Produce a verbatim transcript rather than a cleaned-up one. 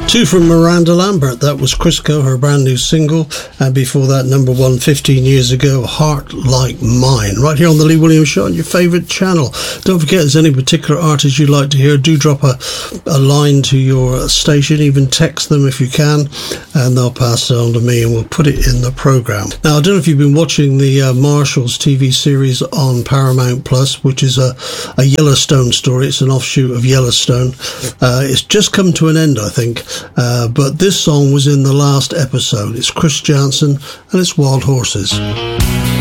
Two from Miranda Lambert. That was Crisco, her brand new single, and before that, number one fifteen years ago, Heart Like Mine, right here on the Lee Williams Show on your favourite channel. Don't forget, if there's any particular artist you'd like to hear, do drop a, a line to your station, even text them if you can, and they'll pass it on to me and we'll put it in the programme. Now, I don't know if you've been watching the uh, Marshalls T V series on Paramount Plus, which is a, a Yellowstone story. It's an offshoot of Yellowstone. Uh, it's just come to an end, I think. Uh, but this song was in the last episode. It's Chris Janson and it's Wild Horses.